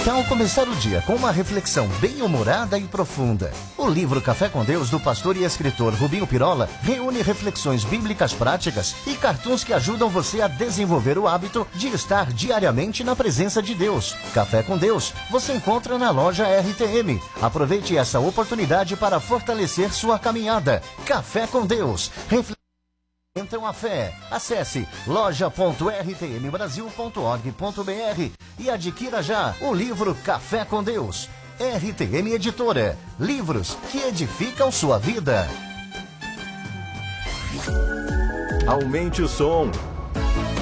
tal começar o dia com uma reflexão bem-humorada e profunda? O livro Café com Deus, do pastor e escritor Rubinho Pirola, reúne reflexões bíblicas práticas e cartoons que ajudam você a desenvolver o hábito de estar diariamente na presença de Deus. Café com Deus você encontra na loja RTM. Aproveite essa oportunidade para fortalecer sua caminhada. Café com Deus. Então a fé. Acesse loja.rtmbrasil.org.br e adquira já o livro Café com Deus. RTM Editora. Livros que edificam sua vida. Aumente o som,